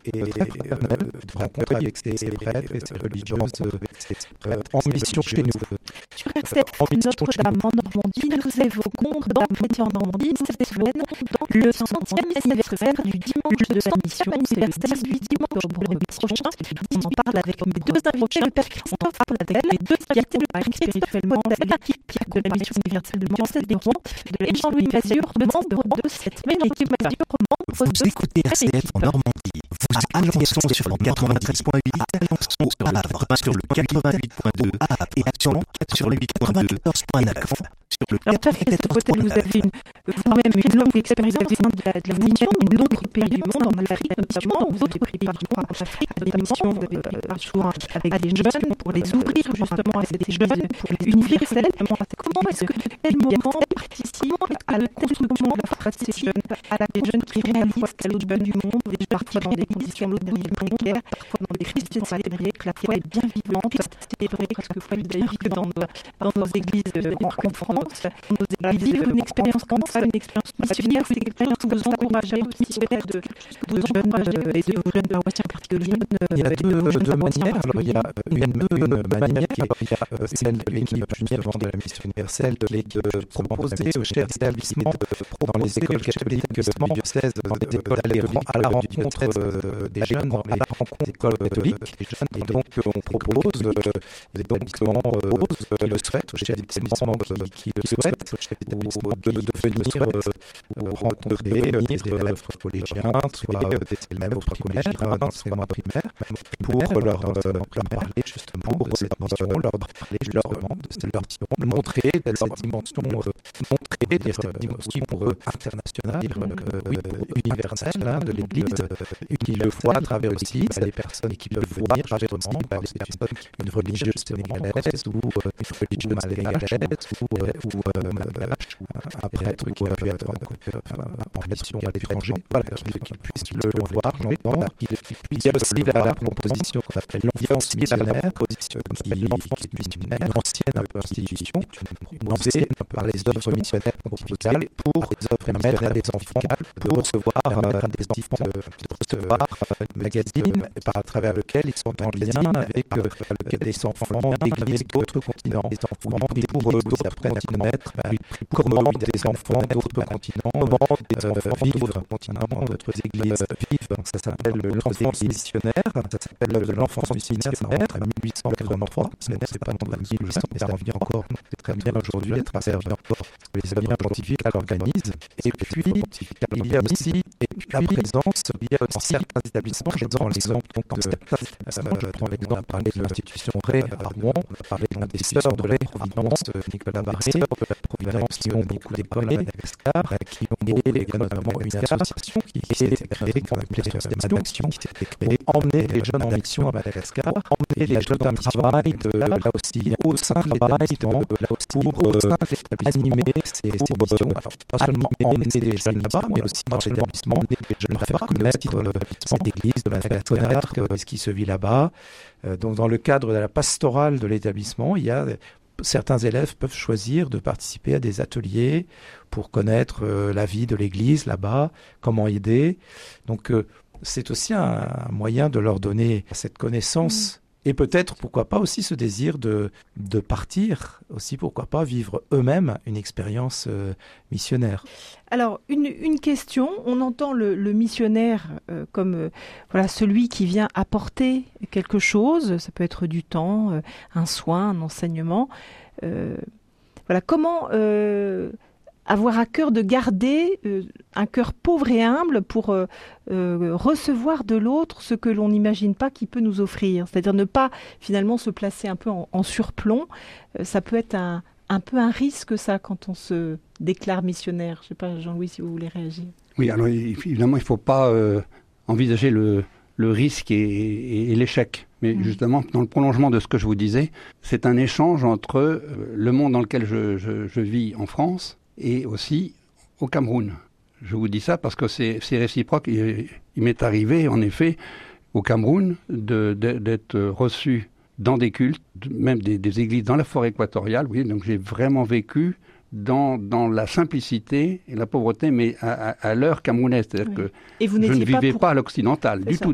de rencontrer avec ces prêtres et ces religieuses en mission chez nous. Sur RCF Notre-Dame en Normandie, nous évoquons dans Métier en Normandie cette semaine le 100e anniversaire du dimanche de la mission universelle du 10 octobre prochain. On en parle avec mes deux invités, le Père Christophe Platel, les deux invités, le Père Christophe Mandel, Pierre de la mission universelle de Miancès des Rouen, et Jean-Louis Mazur, membre de cette même équipe. Vous écoutez RCF en Normandie. Vous êtes à Alençon sur le 93.8, Alençon au Havre sur le 88.2 et Action sur le 94.9. Alors, Père Christophe Platel, vous avez vous-même une longue expérience de la mission, une longue pays du monde, en Afrique notamment, vous avez pris parfois en Afrique, des missions, vous avez parfois avec des jeunes pour les ouvrir justement à ces jeunes universels. Comment est-ce que quel moment participe à la construction de la foi de ces jeunes, à la des jeunes qui réalisent qu'à l'autre bout du monde, parfois dans des conditions précaires, parfois dans des crises salariées, que la foi est bien vivante, c'est vrai quelquefois dans nos églises en France, dans nos églises, une expérience comme ça, une expérience missionnaire, c'est une expérience que vous encouragez aussi de vos jeunes et de vos jeunes paroissiens en particulier. Il y a deux manières. Alors, il y a une manière qui est celle de l'équipe junior de la mission universelle de proposer aux chefs d'établissement dans les écoles catholiques diocèses, dans les écoles à la rencontre des jeunes, à la rencontre des écoles catholiques. Et donc, on propose, le souhaite aux chefs d'établissement qui le souhaitent, de venir rencontrer les élèves collégiens, soit même autres collégiens, soit en primaire, pour leur parler justement de cette mission, leur parler justement de leur mission, montrer cette dimension, montrer des dimensions pour eux internationales, universelles de l'Église, quelquefois à travers aussi des personnes qui peuvent voir justement des personnes, une religieuse sénégalaise ou une religieuse malgache ou un prêtre qui a pu être en mission à l'étranger, qu'ils puissent le voir, l'entendre. Il y a aussi la proposition qu'on appelle l'enfance missionnaire, qui est une ancienne institution, lancée par les œuvres missionnaires pontificales pour les œuvres missionnaires des enfants, pour recevoir un magazine à travers lequel ils sont en lien avec des enfants d'églises d'autres continents, des enfants pour apprendre à connaître comment des enfants d'autres continents vivent, d'autres églises vivent. Ça s'appelle l'enfance missionnaire, en 1883. C'est pas dans la 1800, mais ça revient encore très bien aujourd'hui à travers les avions pontificaux l'organisent. Et puis, il y a aussi la présence, il y a aussi certains établissements, je prends l'exemple on a parlé de l'institution Ré à Rouen, on a parlé des sœurs de la Providence, Nicolas Barré, de la Providence qui ont beaucoup d'écoles à Madagascar, qui ont aidé notamment une association qui s'est créée, qu'on appelait Système d'Action, qui s'était créée, emmener les jeunes en mission à Madagascar, emmener les jeunes en travail, là aussi, au sein de l'établissement, pour animer ces missions, pas seulement emmener les jeunes là-bas, mais aussi dans l'établissement, les jeunes faire connaître cette église de Madagascar, ce qui se vit là-bas. Donc, dans le cadre de la pastorale de l'établissement, il y a certains élèves peuvent choisir de participer à des ateliers pour connaître la vie de l'église là-bas, comment aider. Donc, c'est aussi un moyen de leur donner cette connaissance. Et peut-être, pourquoi pas, aussi ce désir de partir, aussi pourquoi pas vivre eux-mêmes une expérience missionnaire. Alors, une question, on entend le missionnaire comme celui qui vient apporter quelque chose, ça peut être du temps, un soin, un enseignement. Comment avoir à cœur de garder un cœur pauvre et humble pour recevoir de l'autre ce que l'on n'imagine pas qu'il peut nous offrir. C'est-à-dire ne pas finalement se placer un peu en surplomb. Ça peut être un peu un risque ça quand on se déclare missionnaire. Je ne sais pas Jean-Louis si vous voulez réagir. Oui, alors évidemment il ne faut pas envisager le risque et l'échec. Mais justement, dans le prolongement de ce que je vous disais, c'est un échange entre le monde dans lequel je vis en France et aussi au Cameroun. Je vous dis ça parce que c'est réciproque. Il m'est arrivé, en effet, au Cameroun, d'être reçu dans des cultes, même des églises dans la forêt équatoriale. Oui, donc j'ai vraiment vécu dans la simplicité et la pauvreté, mais à l'heure camerounaise. C'est-à-dire que je ne vivais pas à l'occidental, du tout.